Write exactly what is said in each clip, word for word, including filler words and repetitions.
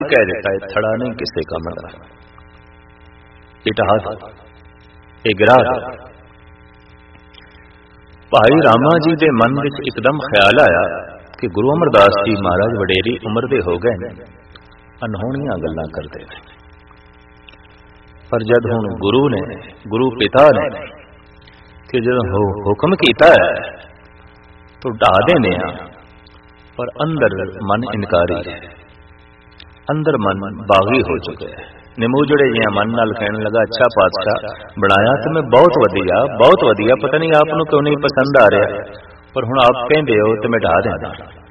कह देता है थड़ा नहीं किसे का मदा, इटहास ये गिरा। भाई रामा जी के मन में एकदम ख्याल आया कि गुरु अमरदास जी महाराज वडेरी उम्र दे हो गए ने, अनहोणियां गल्लां करते हैं, पर जब हुण गुरु ने गुरु पिता ने कि जब हो, हुक्म किया है तो ढा देने, पर अंदर मन इनकारी है, अंदर मन बागी हो चुके है। निमूजड़े जिहा मन नाल कहने लगा अच्छा पातशाह बनाया तो मैं बहुत वधिया बहुत वधिया, पता नहीं आप नूं क्यों नहीं पसंद आ रहा, पर हुण आप कहंदे हो तो मैं ढा देना।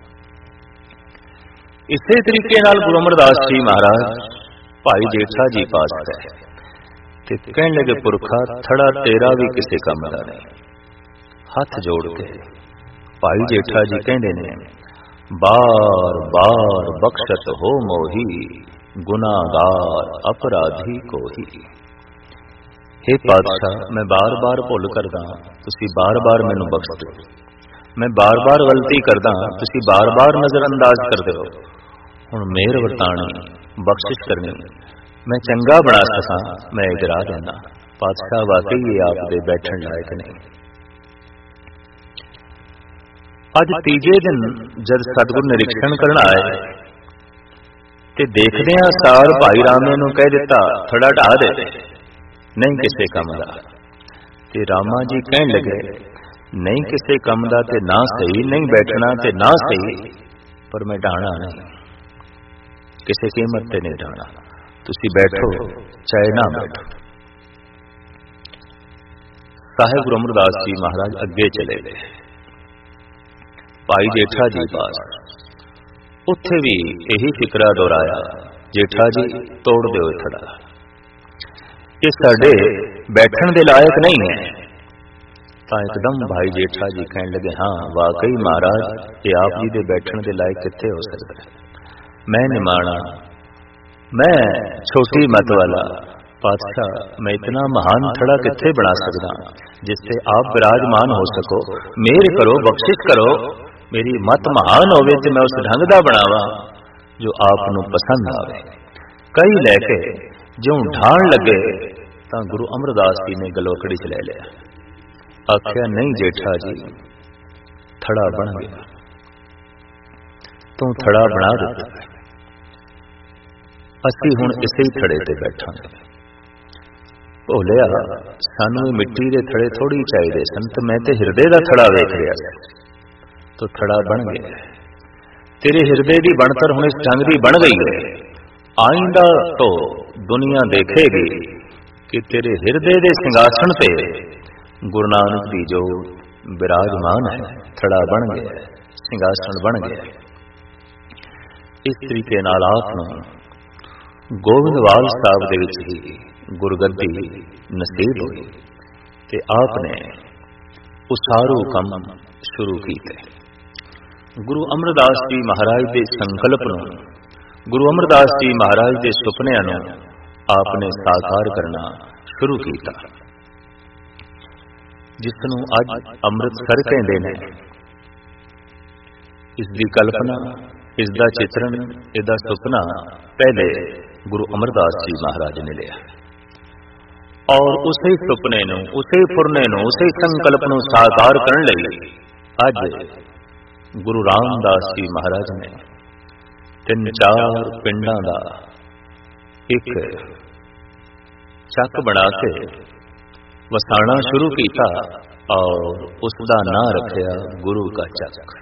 इसे तरीके नाल गुरु अमरदास जी महाराज भाई जेठा जी पास गए ते कहने लगे पुरखा थड़ा तेरा भी किसी काम दा नहीं। हाथ जोड़ के भाई जेठा जी कहंदे ने बार बार बख्शत हो मोही गुनाहगार अपराधी को ही। हे पातशाह मैं बार बार भुल करदा, तुसी बार बार मैनू बख्श दो, मैं बार बार गलती करदा, तुसी बार बार नजरअंदाज कर दो, हुण मेहर वरतानी बख्शिश करनी, मैं चंगा बना सका मैं इजरा देना। पातशाह वाकई ये आप दे बैठण लायक नहीं। अज तीजे दिन जब सतगुरु निरीक्षण करना आए ते देखदे आ सार भाई रामे नूं कह दिता थड़ा ढा दे, नहीं किसे कम दा। ते रामा जी कहन लगे नहीं किसे कम दा ते ना सही, नहीं बैठना ते ना सही, पर मैं ढाना नहीं, किसी कीमत ते नहीं ढाना, तुसी बैठो चाहे ना बैठो। साहिब गुरु अमरदास जी महाराज अगे चले गए भाई जेठा जी पास, उत्थे भी यही फिकरा दोहराया जेठा जी तोड़ दो थड़ा, ये साडे बैठण दे लायक नहीं है। तो एकदम भाई जेठा जी कहने लगे हाँ वाकई महाराज ये आप जी दे बैठण दे लायक कित्थे हो सकता है, मैं निमाणा, मैं छोटी मत वाला, पातशाह मैं इतना महान थड़ा कित्थे बना सकदा जिससे आप विराजमान हो सको, मेहर करो बख्शिश करो, मेरी मत महान होवे ते मैं उस ढंग दा बनावा जो आप नूं पसंद आवे। कई लैके जो ढाण लगे तां गुरु अमरदास जी ने गलोकड़ी च ले लिया, आख्या नहीं जेठा जी थड़ा बन गया, तू थड़ा बना दिता, असी हुण इसे ही थड़े ते बैठांगे। भोलिया सानू मिट्टी दे थड़े थोड़ी चाहिए सन, तो मैं ते हिरदे दा थड़ा वेख रहा तो थड़ा बन गया। तेरे हृदय की बनतर हुण इस ढंग की बन गई है, आइंदा तो दुनिया देखेगी कि तेरे हृदय के सिंहासन पे गुरु नानक दी जो विराजमान है, थड़ा बन गया, सिंहासन बन गया। इस तरीके नाल आप नूं गोविंदवाल साहब दे विच ही गुरगद्दी नसीब हुई ते आपने उसारू कम शुरू कीते। गुरु अमरदास जी महाराज के संकल्प नूं, गुरु अमरदास जी महाराज के सुपनियां नूं आपने साकार करना शुरू किया, जिसनूं अज अमृतसर कहंदे ने। इसकी कल्पना, इसका चित्रण, इसका सुपना पहले गुरु अमरदास जी महाराज ने लिया और उसे सुपने नूं, उसे फुरने नूं, उसे संकल्प नूं साकार करने लई अज गुरु रामदास जी महाराज ने तीन चार पिंडां दा एक चक बना के वसाना शुरू किया और उसका नां रखा गुरु का चक।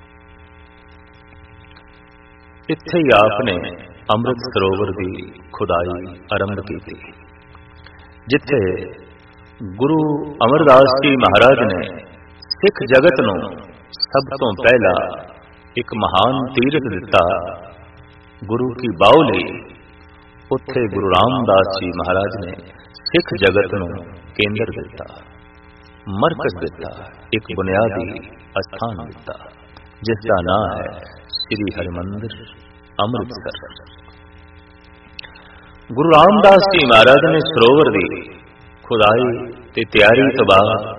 इत्थे ही आपने अमृत सरोवर की खुदाई आरंभ की थी, जिथे गुरु अमरदास जी महाराज ने सिख जगत नूं सब तो पहला एक महान तीरथ दिता, गुरु की बाहुली। उत्थे गुरु रामदास जी महाराज ने सिख जगत नूं केंद्र दिता, मरकज दिता, एक बुनियादी स्थान दिता, जिसका नाम है श्री हरिमंदिर अमृतसर। गुरु रामदास जी महाराज ने सरोवर की खुदाई ते तैयारी तो बाद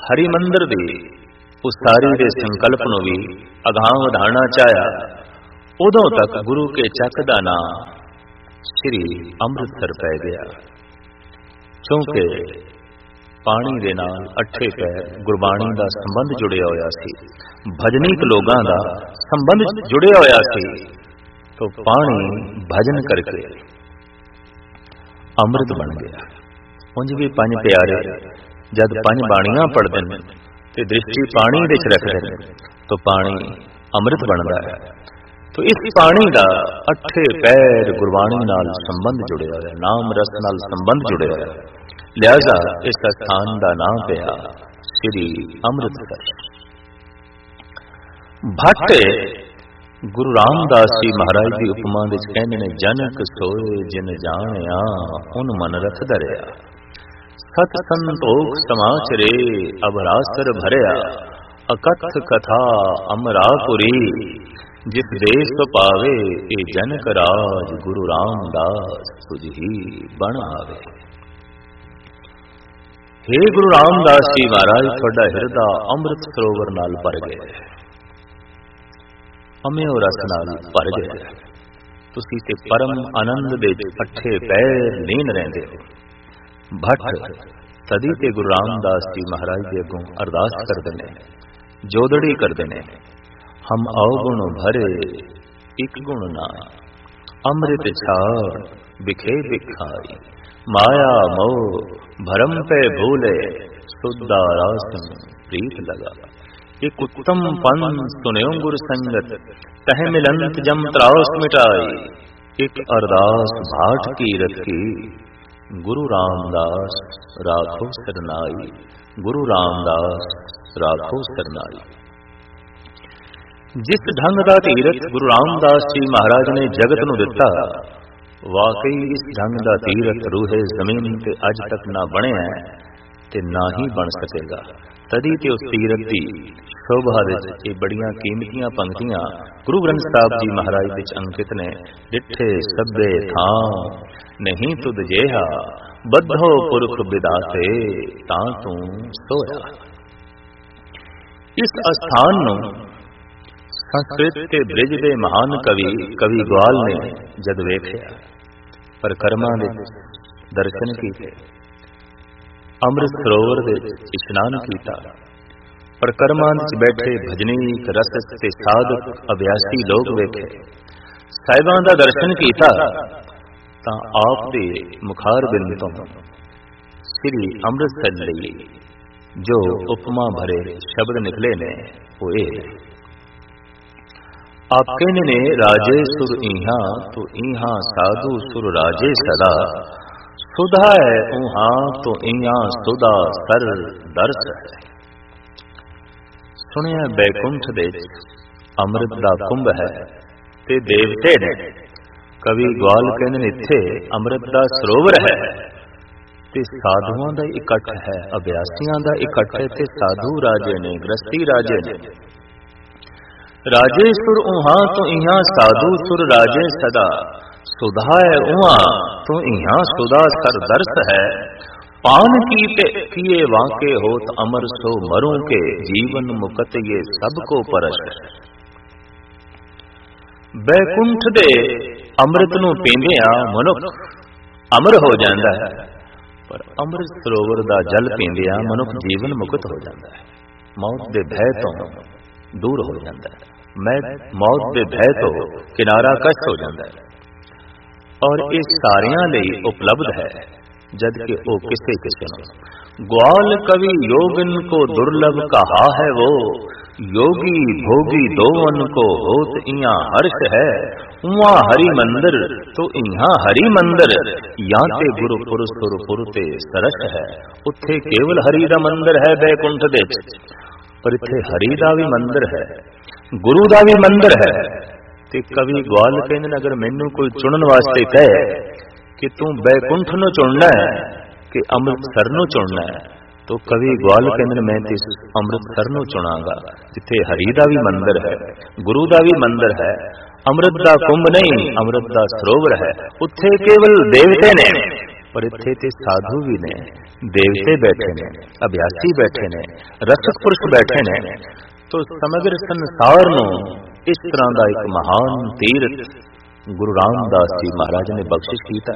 हरिमंदिर की उसारी के संकल्प नूं भी अगां वधाना चाहया। उदों तक गुरु के चक का नाम श्री अमृतसर पै गया, क्योंकि पानी दे नाल अठे पैर गुरबाणी का संबंध जुड़िया होया सी, भजनीक लोगों का संबंध जुड़िया होया सी। तो पानी भजन करके अमृत बन गया। उंज भी पंज प्यारे जब पंज बाणियां पढ़ते हैं तो दृष्टि पानी दे च रखते हैं तो पानी अमृत बनता है। तो इस पानी का अठे पैर गुरबाणी नाल संबंध जुड़े हुए, नाम रस नाल संबंध जुड़े हुए, लिहाजा इस स्थान का नाम पिया श्री अमृतसर। भट्ट गुरु रामदास जी महाराज की उपमा विच कहंदे ने, जनक सोए जिन जाणिया उन मन रख धरिया, सत संतोख समाचरे अबरासर भरिया, अकथ कथा अमरापुरी, जिस देश पावे ए जनक राज, गुरु रामदास तुझी बन आवे। हे गुरु रामदास जी महाराज, तुहाडा हिरदा अमृत सरोवर नाल भर गया, अम्यो रस नाल भर गया, तुसी ते परम आनंद दे अठे पैर लीन रहिंदे हो। भट्ट तदी ते गुरु रामदास जी महाराज दे अगों अरदास करदे ने, जोदड़ी करदे ने, हम अवगुण भरे एक गुण ना, अमृत छाड़ बिखे बिखाई, माया मोह भरम पे भूले, सुद्धा रासन प्रीत लगा। एक उत्तम पन सुन्यो गुर संगत, कह मिलंत जम त्रास मिटाई, एक अरदास भाट की रखी, गुरु रामदास राखो सरनाई, गुरु रामदास राखो सरनाई। जिस ढंग का तीरथ गुरु रामदास जी महाराज ने जगत नूं दिता, वाकई इस ढंग का तीरथ रूहे जमीन ते अज तक ना बनिया ते ना ही बन सकेगा। तदी ते उस तीरथ की शोभा विच ये बड़ियां कीमतियां पंक्तियां गुरु ग्रंथ साहब जी महाराज विच अंकित ने, डिठे सभे थां नहीं तुद जेहा, बद्धो पुरख विदाते तां तू सोया। इस स्थान नूं संस्कृत के ब्रिज के महान कवि कवि ग्वाल ने जद वेखिया, परिक्रमा दे दर्शन कीते, अमृत सरोवर दे इशनान कीता, परिक्रमा विच बैठे भजनीक रस ते साधक अभ्यासी लोग वेखे, साहिबां दा दर्शन कीता, तां आप दे मुखार बिंद तो श्री अमृतसर लई जो उपमा भरे शब्द निकले ने वो ये, आप कहने ने राजे सुर इहा तो इहा साधु सुर राजे सदा, सुधा है उहा तो इहा सुधा सर दर्श है। सुनिया बैकुंठ दे अमृत दा कुंभ है ते देवते ने, कवि ग्वाल कहने ने इत्थे अमृत दा सरोवर है ते साधुओं दा इकट्ठ है, अभ्यासियों दा इकट्ठ है ते साधु राजे ने, गृहस्थी राजे ने। राजे सुर उहा तो इहा साधु सुर राजे सदा, सुधा है उहा तो इहा सुधा सर दर्श है। पान की पे किए वाके होत अमर सो मरों के, जीवन मुकत ये सबको परश। बैकुंठ दे अमृत नूं पींदिया मनुख अमर हो जाता है, पर अमृत सरोवर दा जल पींदिया मनुख जीवन मुकत हो जाता है, मौत दे भय तो दूर हो जाता है, मैं मौत दे भय तो किनारा कश हो जाता है। और ये सारियां लई उपलब्ध है, जद कि ओ किसे किसे नो। ग्वाल कवि योगिन को दुर्लभ कहा है वो, योगी भोगी दोवन को होत इया हर्ष है। उहाँ हरि मंदिर तो इहा हरि मंदिर, याते गुरु पुरुष सुर पुरते सरस है। उत्थे केवल हरि दा मंदिर है बैकुंठ दे, पर इत्थे हरि दा भी मंदिर है, गुरु दा भी मंदिर है। ते कवि ग्वाल कहने अगर मैनू कोई चुनन वास्ते कहे कि तू बैकुंठ नूं चुनना है कि अमृतसर नूं चुनना है, तो कवि ग्वाल कहने मैं ते अमृतसर नूं चुनांगा, जिथे हरि दा भी मंदिर है, गुरु दा भी मंदिर है, अमृत दा कुंभ नहीं अमृत दा सरोवर है। उत्थे केवल देवते ने, पर इत्थे ते साधु भी ने, देवते बैठे ने, अभ्यासी बैठे ने, रसक पुरुष बैठे ने। तो समग्र संसार नूं इस तरह का एक महान तीर्थ गुरु रामदास जी महाराज ने बख्शिश किया।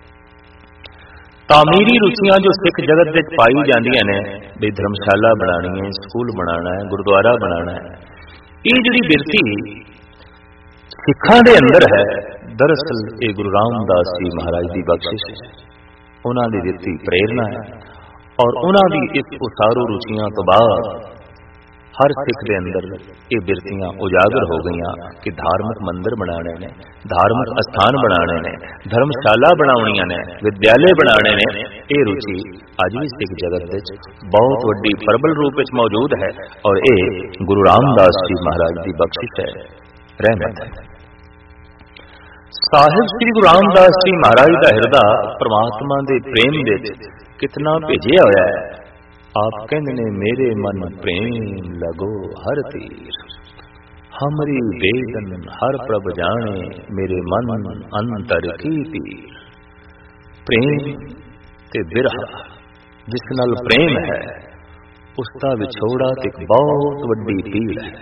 तामीरी रुचियां जो सिख जगत विच पाई जांदियां ने, भी धर्मशाला बनानी है, स्कूल बनाना है, गुरुद्वारा बनाना है, ये जिहड़ी बिरती सिखां दे अंदर है, दरअसल ये गुरु रामदास जी महाराज की बख्शिश है, उन्हां दी दित्ती प्रेरणा है। और उन्हां दी इस उसारू रुचियां तो बाद हर सिख के अंदर ये बिरतियां उजागर हो गई कि धार्मिक मंदिर बनाने ने, धार्मिक स्थान बनाने ने, धर्मशाला बनाउणियां ने, विद्यालय बनाने ने। ये रुचि अज भी सिख जगत विच बहुत वड्डी प्रबल रूप में मौजूद है और ये गुरु रामदास जी महाराज की बख्शिश है, रहमत है। साहिब श्री गुरु रामदास जी महाराज का हिरदा परमात्मा के प्रेम दे कितना भेजिया होया है। आप कहने ने मेरे मन प्रेम लगो हर तीर, हमरी बेदन हर प्रभ जाने, मेरे मन अंतर की पीर। प्रेम ते बिरहा जिस नाल प्रेम है, उसका विछोड़ा ते एक बहुत वड्डी पीड़ है।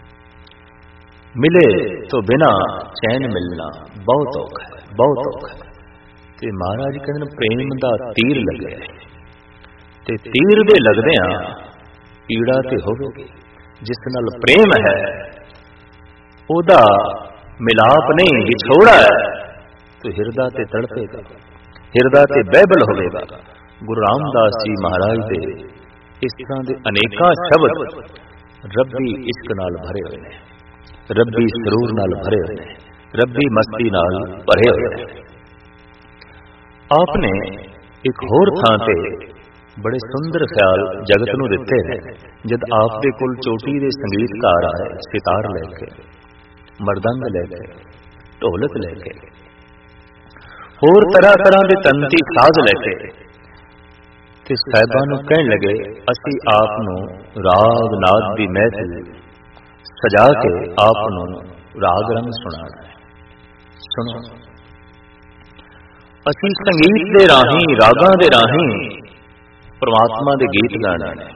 मिले तो बिना चैन मिलना बहुत औखा है, बहुत औखा है। ते महाराज कहते प्रेम दा तीर लगे ते तीर दे लगदियां पीड़ा ते होवेगी। जिस नाल प्रेम है ओदा मिलाप नहीं, विछोड़ा है, तो हिरदा ते तड़पेगा, हिरदा ते बैबल होवेगा। गुरु रामदास जी महाराज दे इस तरह दे अनेकां शब्द रब्बी इश्क नाल भरे हुए ने, रब्बी सरूर नाल भरे हुए ने, रब्बी मस्ती नाल भरे हुए ने। आपने एक होर थां ते बड़े सुंदर ख्याल जगत नूं दिते हैं। जद आप दे कोल चोटी दे संगीतकार आए, सितार लैके, मरदंग लैके, ढोलक लैके, होर तरह तरह के तंती साज लैके, ते साहिबां नूं कहण लगे असीं आप नूं राग नाद दी महफिल सजा के आप नूं राग रंग सुणाना है। सुनो, असीं संगीत दे राहीं, रागां दे राहीं परमात्मा दे गीत गाने ने।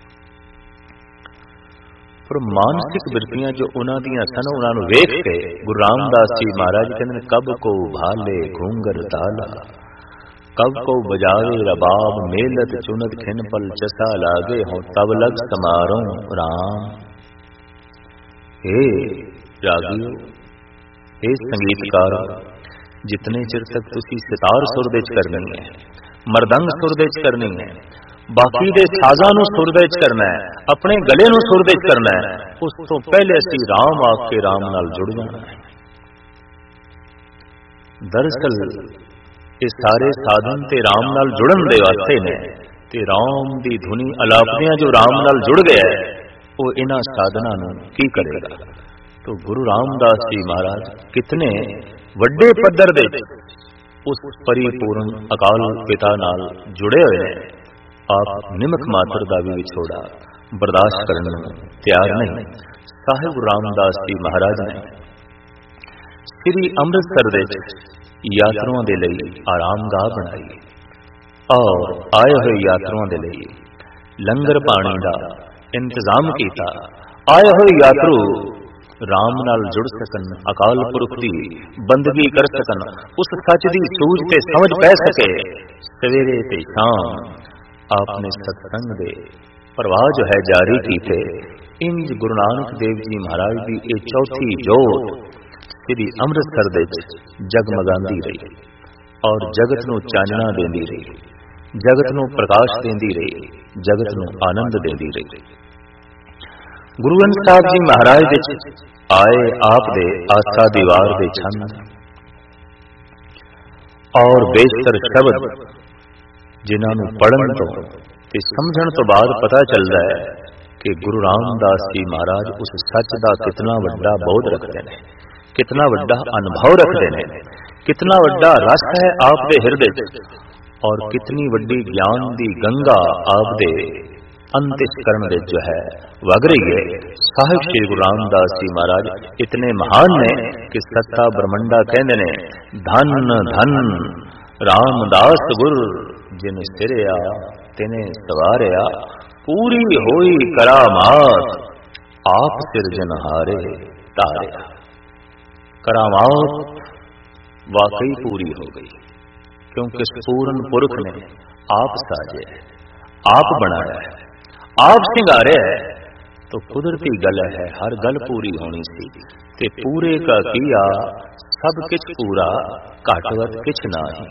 पर मानसिक बिरतियां जो उन्हां दियां सन, उन्हां नूं वेख के गुरु रामदास जी महाराज कहंदे ने कब को भाले घूंगर ताला, कब को बजावे रबाब, मेलत चुनत खिन पल चसा लागे, हो तब लग समारों राम। हे रागियो, हे संगीतकारो, जितने चिर तक तुसी सितार सुर दे च करनी है, मरदंग सुर दे च करनी है, बाकी दे साजां नूं सुर दे च करना है, अपने गले नूं सुर दे च करना है, उस तो पहले असीं राम आख के राम नाल जुड़ जाना है। दरअसल ये सारे साधन ते राम नाल जुड़न दे वास्ते ने, ते राम दी धुनी अलापदियां जो राम नाल जुड़ गया है, वो इन्हां साधनां नूं की करेगा। तो गुरु रामदास जी महाराज कितने वड्डे पद्धर दे उस परिपूर्ण अकाल पिता नाल जुड़े हुए हैं। आप निमक मात्र का भी विछोड़ा बर्दाश्त करने तैयार नहीं। साहिब रामदास जी महाराज ने श्री अमृतसर दे यात्रुओं के लिए आरामगाह बनाई और आए हुए यात्रुओं के लिए लंगर पानी का इंतजाम किया। आए हुए यात्रु राम नाल जुड़ सकन, अकाल पुरख की बंदगी कर सकन, उस सच की सूझ ते समझ पै सके। सवेरे ते शाम आपने सत्संग दे प्रवाह जो है जारी की थे। इंज गुरु नानक देव जी महाराज की ये चौथी जोत श्री अमृतसर दे जगमगांदी रही और जगत नूं चानना देंदी रही, जगत नूं प्रकाश देंदी रही, जगत नूं आनंद देंदी रही। गुरु ग्रंथ साहब जी महाराज दे आए आप दे आस्था दीवार दे छंद और बेशतर शब्द जिन्हां नूं पढ़न तो ते समझण तो बाद पता चलदा है कि गुरु रामदास जी महाराज उस सच दा कितना वड्डा बोध रखते हैं, कितना वड्डा अनुभव रखते हैं, कितना वड्डा रस है आप दे हिरदे और कितनी वड्डी ज्ञान दी गंगा आप दे अंतःकरण दे जो है वग रही है। साहिब श्री गुरु रामदास जी महाराज इतने महान ने कि सत्ता ब्रह्मंडा कहते ने धन धन रामदास गुर जिन सिरया तिने सवारिया, पूरी होई करामात आप सिरजनहारे तारिया। करामात वाकई पूरी हो गई, क्योंकि पूर्ण पुरख ने आप साजे, आप बनाया है, आप सिंगारे है। तो कुदरती गल है, हर गल पूरी होनी सी, ते पूरे का किया सब किछ पूरा, घटवत किछ नहीं।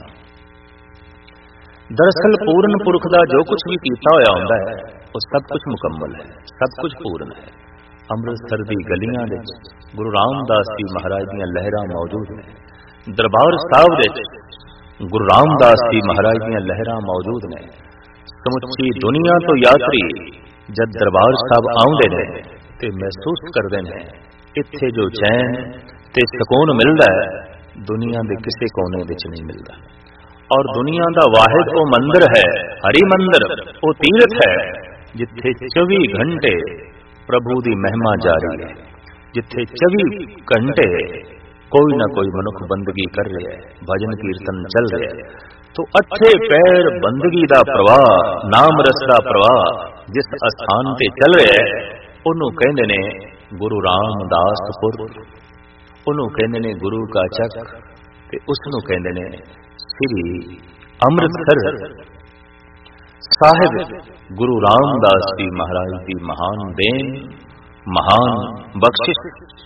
दरअसल पूर्ण पुरख का जो कुछ भी कीता होया हुंदा है वो सब कुछ मुकम्मल है, सब कुछ पूर्ण है। अमृतसर दी गलियां दे गुरु रामदास जी महाराज दीयां लहरां मौजूद ने, दरबार साहब दे गुरु रामदास जी महाराज दीयां लहरां मौजूद ने। समुची दुनिया तो यात्री जब दरबार साहब आउंदे ने ते महसूस करते हैं इत्थे जो चैन ते सुकून मिलता है दुनिया के किसी कोने विच नहीं मिलता। और दुनिया का वाहिद वो मंदिर है, हरि मंदिर, वो तीर्थ है जिथे चौबी घंटे प्रभु की महिमा जारी है, जिथे चौबी घंटे कोई ना कोई मनुख बंदगी कर रहा है, भजन कीर्तन चल रहा है। तो अच्छे पैर बंदगी का प्रवाह, नाम रस का प्रवाह जिस स्थान पे चल रहा है उन्होंने कहते ने गुरु रामदासपुर, उन्होंने कहते ने गुरु का चक, ते उसनों कहते ने श्री अमृतसर साहिब गुरु रामदास जी महाराज की महान देन, महान बख्शिश।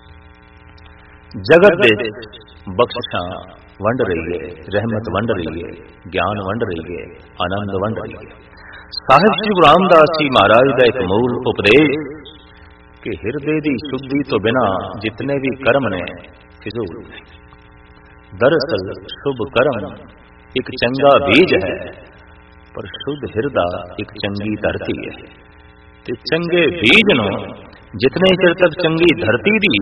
जगत दे बख्शिशां वंड रही है, रहमत वंड रही है, ज्ञान वंड रही है, आनंद वंड रही है। साहिब श्री गुरु रामदास जी महाराज का एक मूल उपदेश कि हिरदे की शुद्धि तो बिना जितने भी कर्म ने फिजूल ने। दरअसल शुभ कर्म एक चंगा बीज है, पर शुद्ध हिरदा एक चंगी धरती है। ते चंगे बीज नो जितने चिर तक चंगी धरती दी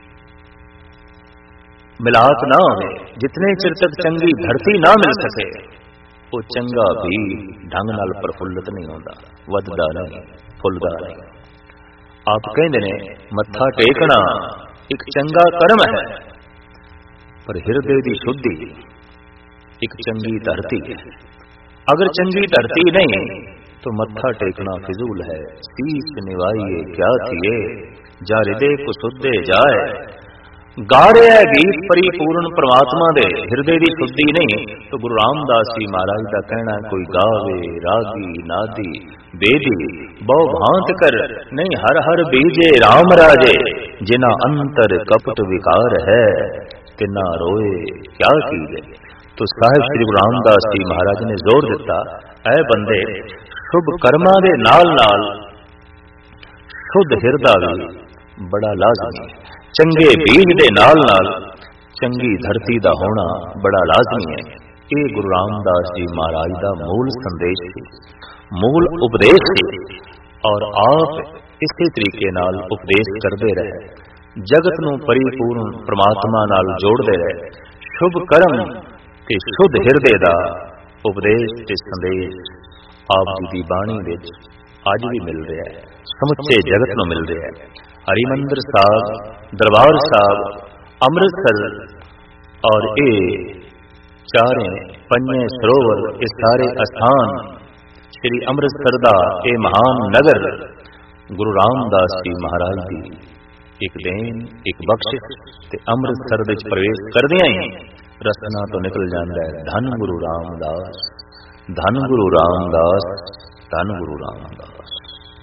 मिलाप ना हो, जितने चिर तक चंगी धरती ना मिल सके वो चंगा बीज ढंग नाल प्रफुल्लित नहीं होता, वधदा नहीं, फुलदा नहीं। आप कहते ने मत्था टेकना एक चंगा कर्म है, पर हिरदे की शुद्धि एक चंगी धरती है। अगर चंगी धरती नहीं तो मत्था टेकना फिजूल है। शीश निवाइए क्या थिए, जा हृदय को सुधे जाए। गा रहा है गीत परिपूर्ण परमात्मा दे, हिरदे की शुद्धि नहीं तो गुरु रामदास जी महाराज का कहना कोई गावे रागी नादी बेदी बहु भांत कर नहीं हर हर बीजे राम राजे, जिना अंतर कपट विकार है तिना रोए क्या कीजे। तो साहिब श्री गुरु रामदास जी महाराज ने जोर दिता, ऐ बंदे शुभ कर्मां दे नाल नाल शुद्ध हिरदा भी बड़ा लाजमी है। चंगे बीज दे नाल नाल चंगी धरती दा होना बड़ा लाजमी है। ये गुरु रामदास जी महाराज दा मूल संदेश है, मूल उपदेश है। और आप इसी तरीके नाल उपदेश करते रहे, जगत नूं परिपूर्ण परमात्मा नाल जोड़ते रहे। शुभ कर्म ते शुद्ध हिरदे दा उपदेश ते संदेश आप जी दी बाणी विच अज भी मिल रहा है, समुचे जगत नूं मिल रहा है। हरिमंदिर साहब, दरबार साहब, अमृतसर और ये चारे पंजे सरोवर, ये सारे स्थान श्री अमृतसर दा ये महान नगर गुरु रामदास जी महाराज की एक देन, एक बख्शिश। ते अमृतसर विच प्रवेश करदियां ही रसना तो निकल जाता है धन गुरु रामदास, धन गुरु रामदास, धन गुरु रामदास।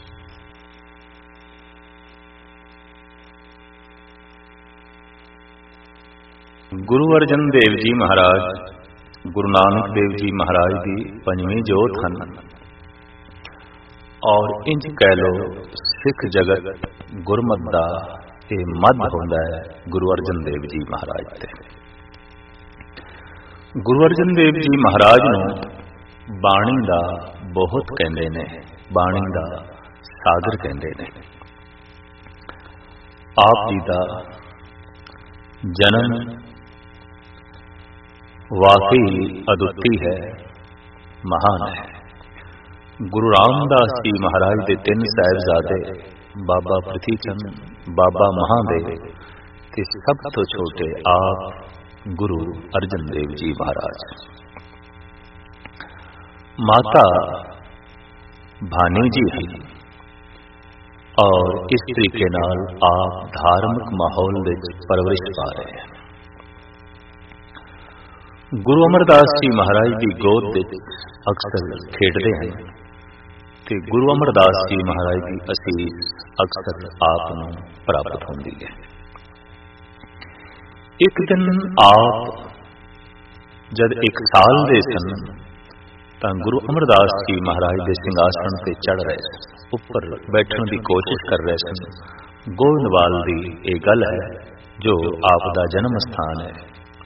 गुरु अर्जन देव जी महाराज, गुरु नानक देव जी महाराज की पंजवीं जोत हन। और इंज कह लो सिख जगत गुरमत दा ये मध होंदा है गुरु अर्जन देव जी महाराज ते। गुरु अर्जन देव जी महाराज नूं बाणी दा बहुत कहंदे ने, बाणी दा सागर कहंदे ने। आप जी दा जन्म वाकई अद्वितीय है, महान है। गुरु रामदास जी महाराज के तीन साहिबजादे बाबा पृथ्वी चंद, बाबा महादेव ते सब तो छोटे आप गुरु अर्जन देव जी महाराज। माता भानी जी है और इस तरीके नाल आप धार्मिक माहौल विच परवरिश पा रहे हैं। गुरु अमरदास जी महाराज की गोद विच अक्सर खेडते हैं ते गुरु अमरदास जी महाराज की असीस अक्सर आप नूं प्राप्त होंदी है। एक दिन आप जद एक साल दे सन तां गुरु अमरदास जी महाराज के सिंघासन से चढ़ रहे, उपर बैठने की कोशिश कर रहे सन। गोविंदवाल की यह गल है जो आप दा जन्म स्थान है।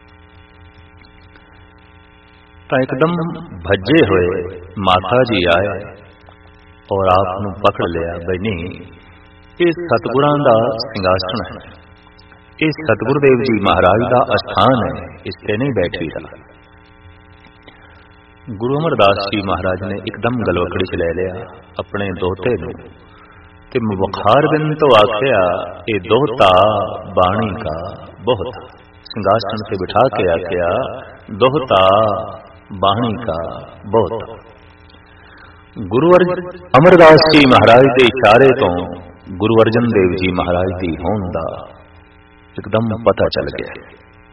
तो एकदम भज्जे हुए माता जी आए और आप नूं पकड़ लिया, बई नहीं ये सतगुरां दा सिंघासन है, ये सतगुरुदेव जी महाराज का अस्थान है, इस ते नहीं बैठी रहा। गुरु अमरदास जी महाराज ने एकदम गलवकड़ी च ले लिया अपने दोते नूं ते मुखार बिन तो आख्या, ये दोता बाणी का बहुत। सिंघासन से बिठा के आख्या, दोहता बाणी का बहुत। गुरु अमरदास जी महाराज के इशारे तो गुरु अर्जन देव जी महाराज की होंद दा एकदम पता चल गया।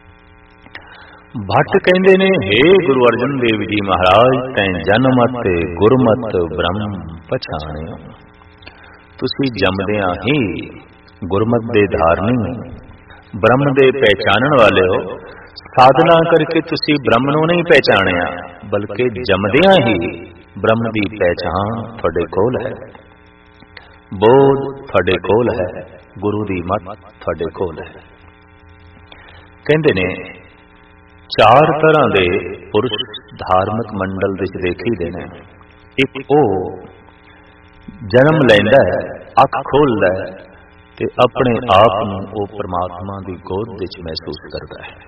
भट्ट कहते ने, हे गुरु अर्जन देव जी महाराज, तैं जनमत गुरमत ब्रह्म पछाणियो। तुसी जमदियां ही गुरमत दे धारनी ब्रह्म दे पहचानण वाले हो। साधना करके तुसी ब्रह्म नूं नहीं पहचानिया, बल्कि जमदियां ही ब्रह्म की पहचान तुहाडे कोल है। बोध तुहाडे कोल है, गुरु दी मत तुहाडे कोल है। कहंदे ने चार तरह के पुरुष धार्मिक मंडल विच देखी देने। एक वो जन्म लैंदा है, अख खोलदा है ते अपने आप नूं वो परमात्मा की गोद विच महसूस करता है।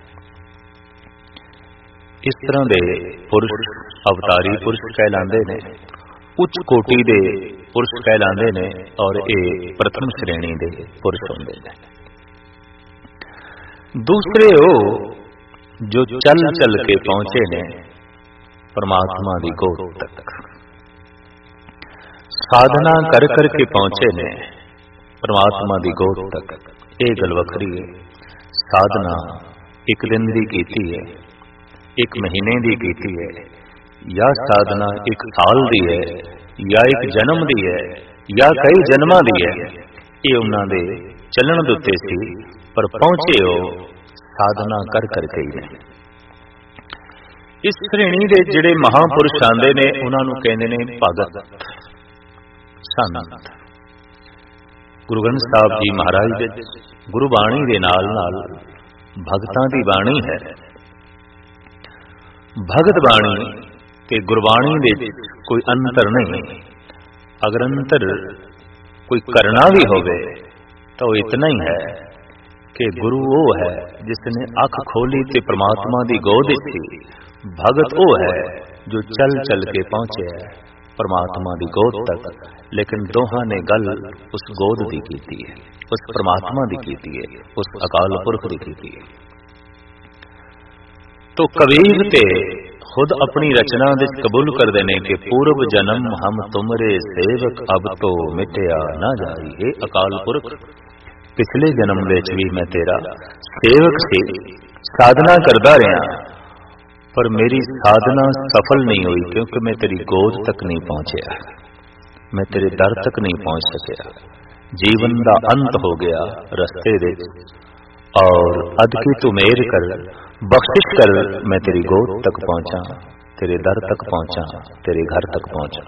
इस तरह के पुरुष अवतारी पुरुष कहलांदे ने, उच्च कोटि के पुरुष कहलांदे ने, और ये प्रथम श्रेणी के पुरुष होंदे ने। दूसरे वो जो चल चल के पहुंचे ने परमात्मा की गोद तक, साधना कर कर के पहुंचे ने परमात्मा की गोद तक। ये गल वखरी है। साधना एक दिन की कीती है, एक महीने की कीती है, या साधना एक साल की है, या एक जन्म की है, या कई जन्मां की है। ये उन्होंने चलन दे उत्ते सी, पर पहुंचे हो साधना कर करके ही। इस श्रेणी के जिहड़े महापुरुष आंदे ने उन्होंने कहते ने भगत संत। गुरु ग्रंथ साहब जी महाराज दे गुरबाणी दे नाल नाल भगतां दी बाणी है। भगत बाणी ते गुरबाणी दे कोई अंतर नहीं। अगर अंतर कोई करना भी होवे तो इतना ही है कि गुरु वो है जिसने अख खोली ते परमात्मा की गोद थी। भगत वो है जो चल चल के पहुंचे है परमात्मा की गोद तक। लेकिन दोहां ने गल उस गोद की कीती है, उस परमात्मा की कीती है, उस अकाल पुरख की कीती है। तो कबीर ते खुद अपनी रचना विच कबूल कर देने के पूर्व जन्म हम तुमरे सेवक अब तो मिटया ना जाई। हे अकाल पुरख, पिछले जन्म विच भी मैं तेरा सेवक सी, साधना करता रहा, पर मेरी साधना सफल नहीं हुई क्योंकि मैं तेरी गोद तक नहीं पहुंचया, मैं तेरे दर तक नहीं पहुंच सकिया। जीवन का अंत हो गया रस्ते दे, और अद की तू मेहर कर, बख्शिश कर, मैं तेरी गोद तक पहुंचा, तेरे दर तक पहुंचा, तेरे घर तक पहुंचा।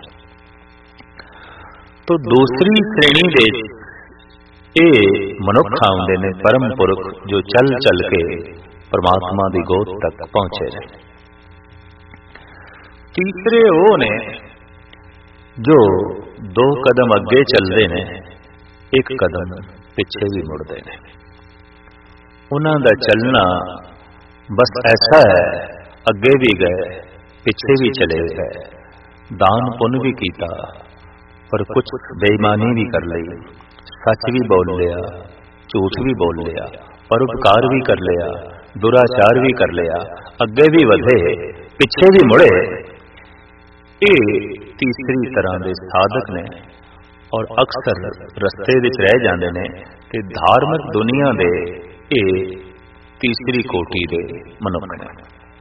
तो दूसरी श्रेणी दे ये मनुख आउंदे ने परम पुरख जो चल चल के परमात्मा की गोद तक पहुंचे ने। तीसरे वो ने जो दो कदम अगे चलते ने, एक कदम पिछे भी मुड़ते ने। उन्हां दा चलना बस ऐसा है, अगे भी गए पिछे भी चले गए, दान पुण्य भी किया पर कुछ बेईमानी भी कर ली, सच भी बोल लिया, झूठ भी बोल लिया, परोपकार भी कर लिया, दुराचार भी कर लिया, अगे भी वधे पिछे भी मुड़े। ये तीसरी तरह के साधक ने, और अक्सर रस्ते विच रह जाते हैं कि धार्मिक दुनिया दे ये तीसरी कोटि दे मनुख ने।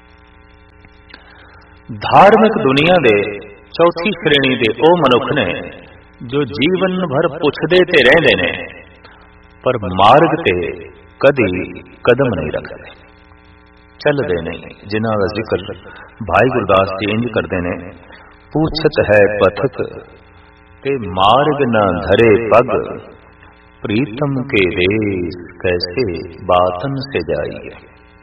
धार्मिक दुनिया दे चौथी श्रेणी दे ओ मनुख ने जो जीवन भर पुछदे ते रहंदे ने पर मार्ग ते कदी कदम नहीं रखते, चलते नहीं, जिन्हां दा जिक्र भाई गुरदास जी इंज करते ने। पूछत है पथक ते मार्ग न धरे पग, प्रीतम के देश कैसे बातन से जाइए।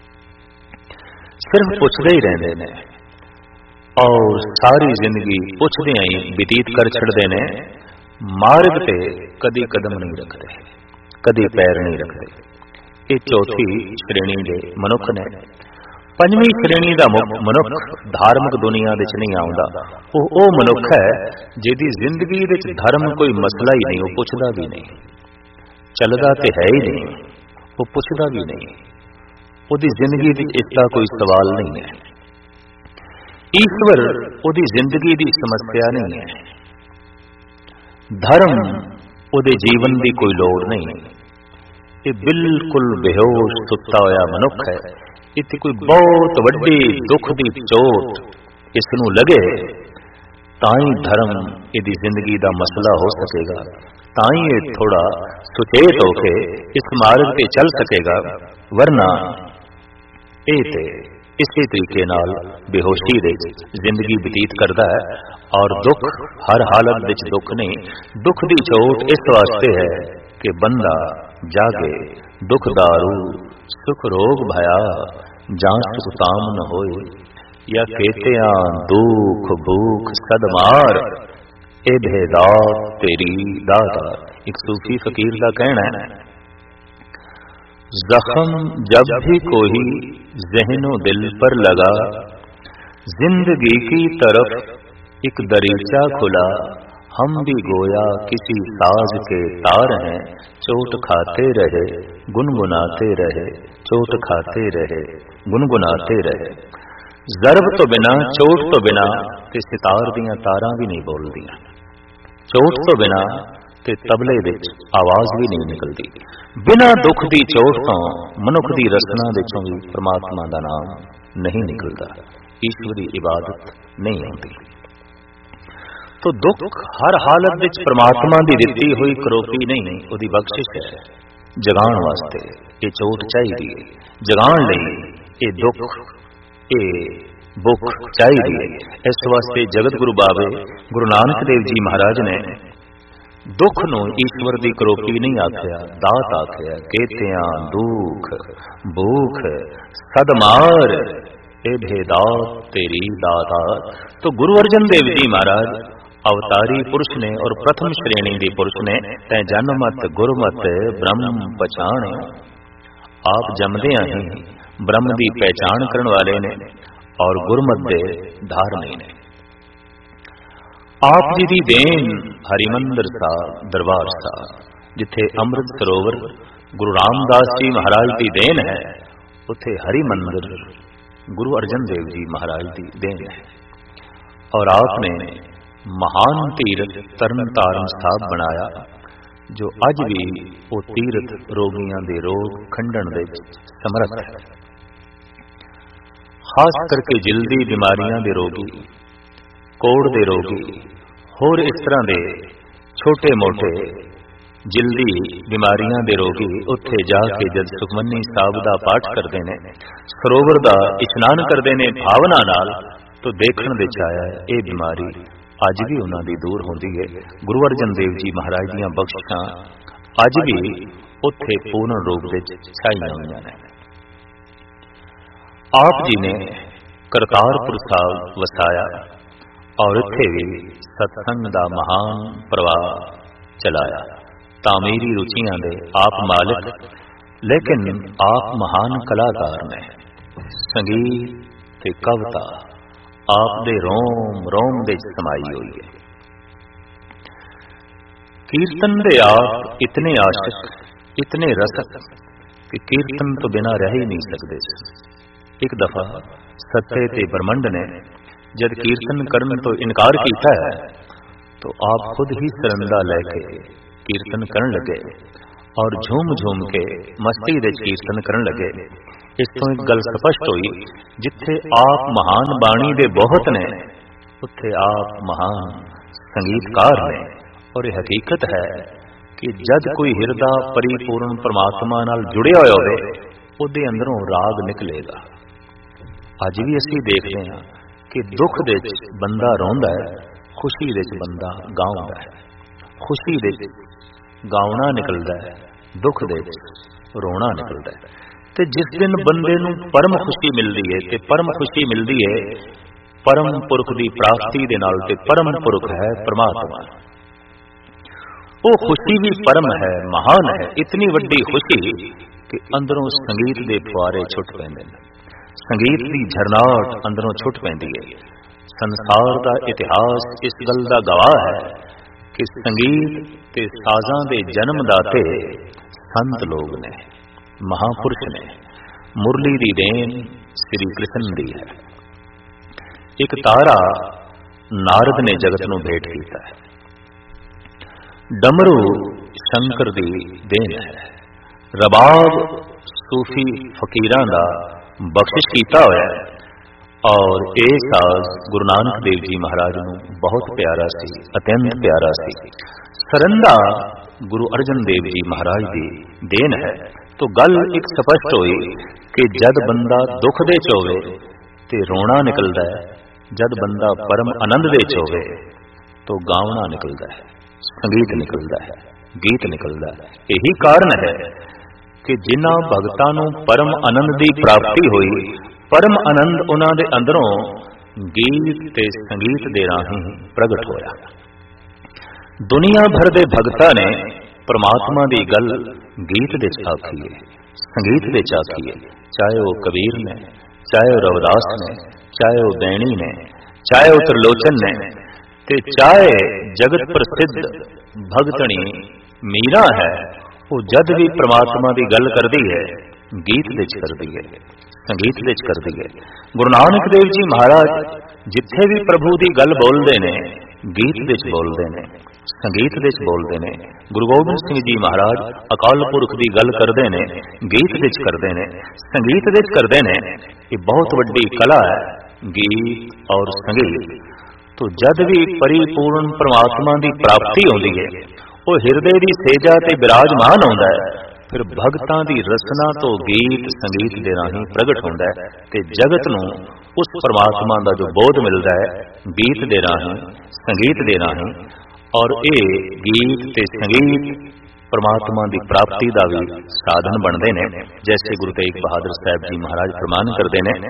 सिर्फ पुछदे ही रहंदे ने और सारी जिंदगी पुछदे ही व्यतीत कर छड़दे ने, मार्ग ते कदी कदम नहीं रखते, कदी पैर नहीं रखते। ये चौथी श्रेणी के मनुख ने। पंजवीं श्रेणी का मनुख धार्मिक दुनिया विच नहीं आउंदा। वो मनुख है जिहदी जिंदगी विच धर्म कोई मसला ही नहीं, वो पुछदा भी नहीं, चलदा ते है ही नहीं, वो पुछदा भी नहीं, उहदी जिंदगी विच इसका कोई सवाल नहीं है। ईश्वर उहदी जिंदगी की समस्या नहीं है, धर्म उहदे जीवन की कोई लोड़ नहीं। ये बिल्कुल बेहोश सुत्ता होया मनुख है। इत्थे कोई बहुत वड्डी दुख की चोट इसनूं लगे तां ही धर्म इहदी जिंदगी का मसला हो सकेगा, तां ही ये थोड़ा सुचेत होके इस मार्ग पे चल सकेगा, वरना ये ते इसी तरीके नाल बेहोशी दे जिंदगी बतीत करता है। और दुख हर हालत विच दुख नहीं, दुख की चोट इस वास्ते है कि बंदा जागे दुख दारू सुख रोग भया जां सुख ताम न होए, या केतिया दुख भूख सदमार ए भेदात तेरी दाता। एक सूफी फकीर का कहना है, जख्म जब भी कोई ज़हनो दिल पर लगा, जिंदगी की तरफ एक दरीचा खुला, हम भी गोया किसी साज के तार हैं, चोट खाते रहे गुनगुनाते रहे, चोट खाते रहे गुनगुनाते रहे। जरब तो बिना चोट तो बिना ते सितार दियां तारां भी नहीं बोलदियां, चोट तो बिना ते तबले विच आवाज भी नहीं निकलती। बिना दुख दी चोट तो मनुख दी रसना विचों भी परमात्मा दा नाम नहीं निकलता, ईश्वरी इबादत नहीं होती। तो दुख हर हालत विच परमात्मा की दिती हुई करोपी नहीं, उहदी बख्शिश है। जगाण वास्ते ये चोट चाहिए, जगाण लई ये दुख ये भुख चाहिए। इस वास्ते जगत गुरु बाबे गुरु नानक देव जी महाराज ने दुख नूं ईश्वर की करोपी नहीं आख्या, दात आख्या। केतिया दुख भूख सदमार ए भेदात तेरी दाता। तो गुरु अर्जन देव जी महाराज अवतारी पुरुष ने और प्रथम श्रेणी के पुरुष ने, तै जन्मत गुरमत ब्रह्म पहचान। आप जमदियां ही ब्रह्म की पहचान करने वाले ने और गुरमत दे धारने ने। आप जी की देन हरिमंदिर साहब दरबार साहब, जिथे अमृत सरोवर गुरु रामदास जी महाराज की देन है, उथे हरिमंदिर गुरु अर्जन देव जी महाराज की देन है। और आपने महान तीरथ तरन तारण साहब बनाया, जो अज भी वो तीरथ रोगियों के रोग खंडन दे समर्थ है। खास करके जल्दी बीमारियां के रोगी, कोड़ के रोगी, होर इस तरह के छोटे मोटे जल्दी बीमारियां के रोगी उत्थे जाके जब सुखमनी साहब का पाठ करते हैं, सरोवर का इशनान करते हैं भावना नाल, तो देखने दे आया ये बीमारी अज भी उन्होंने दूर होती है। गुरु अर्जन देव जी महाराज दियां बख्शिशां अज भी उत्थे पूर्ण रूप विच छाईयां होईयां ने। आप जी ने करतारपुर साहब वसाया और इत्थे भी सत्संग दा महान प्रवाह चलाया। तामीरी रुचियां दे आप मालिक, लेकिन आप महान कलाकार ने। संगीत ते कविता आप दे रोम रोम दे समाई हुई है। कीर्तन दे आप इतने आशिक, इतने रसक कि कीर्तन तो बिना रह ही नहीं सकते। एक दफा सत्ते ते ब्रह्मंड ने जब कीर्तन करने तो इनकार किया है, तो आप खुद ही सरंदा लैके कीर्तन करन लगे और झूम झूम के मस्ती दे कीर्तन करन लगे। इस तो एक गल स्पष्ट हुई, जिथे आप महान बाणी दे बहुत ने उत्थे आप महान संगीतकार ने। और यह हकीकत है कि जद कोई हिरदा परिपूर्ण परमात्मा नाल जुड़िया होया होवे उहदे अंदरों राग निकलेगा। अज भी असीं देखते हैं कि दुख दे विच बंदा रोंदा है, खुशी दे विच बंदा गाउंदा है। खुशी दे विच गाउणा निकलदा है, दुख दे विच रोना निकलदा है। ते जिस दिन बंदे नूं परम खुशी मिलदी है ते परम खुशी मिलदी है परम पुरख दी प्राप्ति दे नाल, ते परम पुरख है परमात्मा। वो खुशी भी परम है, महान है। इतनी वड्डी खुशी कि अंदरों संगीत दे फुआरे छुट पैंदे ने, संगीत दी झरनाट अंदरों छुट पैंदी है। संसार दा इतिहास इस गल दा गवाह है कि संगीत ते साजां दे जन्म दाते संत लोग ने, महापुरुष ने। मुरली दी देन श्री कृष्ण दी है। एक तारा नारद ने जगत नूं भेंट कीता है। डमरू शंकर दी देन है। रबाब सूफी फकीरां दा बख्शिश कीता होया है। और ये साज गुरु नानक देव जी महाराज नूं बहुत प्यारा सी, अत्यंत प्यारा सी। सरंदा गुरु अर्जन देव जी महाराज दी देन है। तो गल एक स्पष्ट हुई कि जद बंदा दुख दे च होवे ते रोना निकलदा है, जद बंदा परम आनंद दे च होवे तो गावना निकलदा है, संगीत निकलदा है, गीत निकलदा है। यही कारण है कि जिन्हां भगतां नूं परम आनंद दी प्राप्ति हुई, परम आनंद उन्हां दे अंदरों गीत ते संगीत दे राहीं प्रगट होया। दुनिया भर दे भगतां ने परमात्मा दी गल गीत दे आखी है, संगीत दे आखी है। चाहे वो कबीर ने, चाहे वो रविदास ने, चाहे वो बैणी ने, चाहे वो त्रिलोचन ने, ते चाहे जगत प्रसिद्ध भगतनी मीरा है, वो जद भी परमात्मा दी गल करदी है गीत दे करदी है, संगीत दे करदी है। गुरु नानक देव जी महाराज जिथे भी प्रभु दी गल बोलदे ने गीत दे बोलदे ने, संगीत दे बोलदे ने। गुरु गोबिंद सिंह जी महाराज अकाल पुरख दी गल करदे ने, गीत दे करदे ने, संगीत दे करदे ने। ये बहुत वड्डी कला है, गीत और संगीत। तो जद भी परिपूर्ण परमात्मा दी प्राप्ति होंदी है, वो हिरदे दी सेजा ते विराजमान होंदा है। फिर भगतां दी रसना तो गीत संगीत दे राहीं प्रगट होंदा है ते जगत नूं उस परमात्मा दा जो बोध मिलदा है गीत दे राहीं, संगीत दे राहीं। और ये गीत ते संगीत परमात्मा दी प्राप्ति दा भी साधन बनदे ने। जैसे गुरु तेग बहादुर साहब जी महाराज फरमान करदे ने,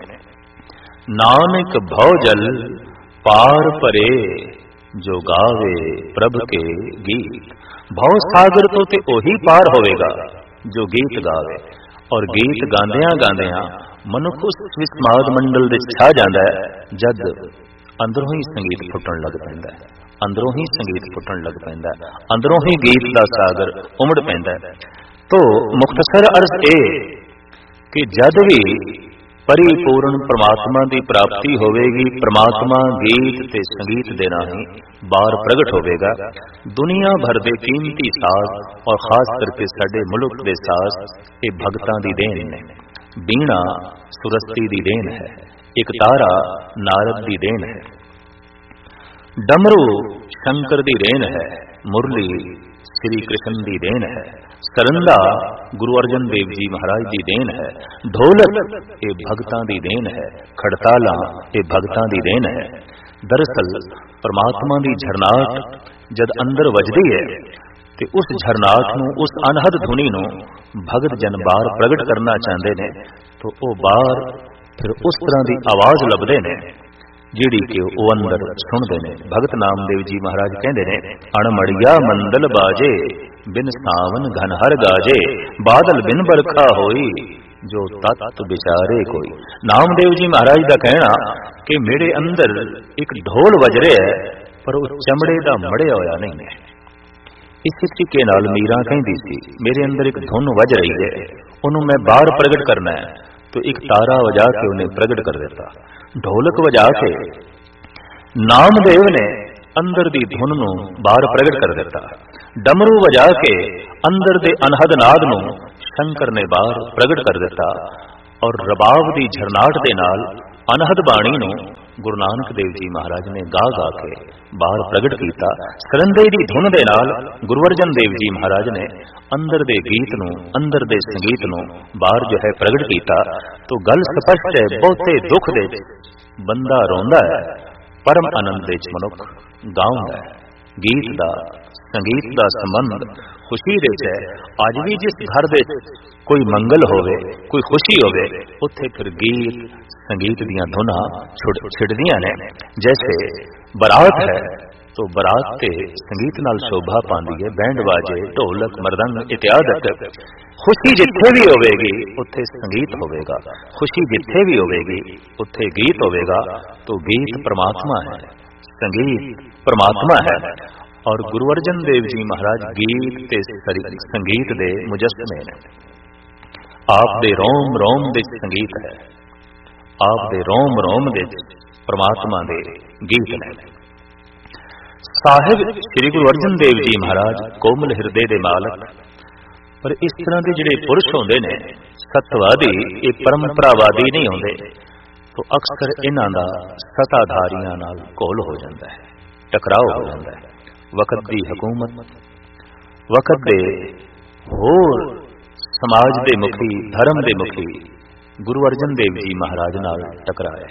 नानक भव जल पार परे जो गावे प्रभ के गीत। भव सागर तो ते ओही पार होवेगा जो गीत गावे। और गीत गांदियां गांदियां मनुख उस विस्माद मंडल दे छा जांदा है जद अंदरों ही संगीत फुटण लग पैंदा है, अंदरों ही संगीत फुटण लग पैंदा है, अंदरों ही गीत दा सागर उमड़ पैंदा है। तो मुख्तसर अर्ज ए कि जद भी परिपूर्ण परमात्मा की प्राप्ति होवेगी, परमात्मा गीत ते संगीत दे राहीं बार प्रगट होवेगा। दुनिया भर दे कीमती साज और खास करके साडे मुल्क दे साज ये भगतां दी देन ने। बीणा सुरस्ती दी देन है, एक तारा नारद दी देन है, डमरू शंकर दी देन है, मुरली श्री कृष्ण दी देन है, सरंदा गुरु अर्जन देव जी महाराज दी देन है, ढोलक ये भगतां दी देन है, खड़ताला ये भगतां दी देन है। दरअसल परमात्मा दी झरनाट जद अंदर वजदी है ते उस झरनाट नूं, उस अनहद धुनी नूं भगत जन बार प्रगट करना चाहते ने तो वो बार फिर उस तरह की आवाज लभदे ने जिहड़ी कि वो अंदर सुनते ने। भगत नामदेव जी महाराज कहते ने, अणमड़िया मंदल बाजे बिन सावन घन हर गाजे, बादल बिन बरखा होई जो तत्त विचारे कोई। नामदेव जी महाराज का कहना कि मेरे अंदर एक ढोल वज रहा है पर वो चमड़े का मड़िया होया नहीं है। इस तरीके नाल मीरा कहती सी, मेरे अंदर एक धुन वज रही है, उन्होंने मैं बाहर प्रगट करना है, तो एक तारा वजा के उन्हें प्रगट कर देता। ढोलक वजा के नामदेव ने अंदर दी धुन नूं बाहर प्रगट कर दिता। डमरू वजा के अंदर दे अनहद नाद नूं शंकर ने बाहर प्रगट कर दिता और रबाब दी झरनाट दे नाल अनहद बाणी नूं गुरु नानक देव जी महाराज ने गा गा के बाहर प्रगट किया। सरंदे दी धुन दे नाल गुरु अर्जन देव जी महाराज ने अंदर दे गीत नूं अंदर दे संगीत नूं बाहर जो है प्रगट किया। तो गल स्पष्ट है, बहुते दुख दे बंदा रोंदा है, परम आनंद दे मनुख गाउंदा है। गीत दा संगीत दा संबंध खुशी दे है। अज भी जिस घर दे कोई मंगल होवे, कोई खुशी होवे, उत्थे फिर गीत संगीत दियां धुनां छिड़दियां ने। जैसे बरात है तो बरात ते संगीत नाल शोभा पांदी है, बैंड बाजे ढोलक मरदंग इत्यादि। खुशी जिथे भी होवेगी उत्थे संगीत होवेगा, खुशी जिथे भी होवेगी उत्थे गीत होवेगा। तो गीत परमात्मा है, संगीत परमात्मा है। और गुरु अर्जन देव जी महाराज गीत ते संगीत दे मुजस्समे ने। आप दे रोम रोम दे संगीत है, आप दे रोम रोम दे परमात्मा दे गीत ने। साहिब श्री गुरु अर्जन देव जी महाराज कोमल हिरदे दे मालक। पर इस तरह के जिहड़े पुरुष होंदे ने सतवादी, ये परंपरावादी नहीं होंदे। तो अक्सर इन्हां दा सताधारियां नाल घोल हो जाता है, टकराव हो जाता है। वक्त दी हुकूमत, वक्त दे होर समाज दे मुखी, धर्म दे मुखी गुरु अर्जन देव जी महाराज नाल टकराए।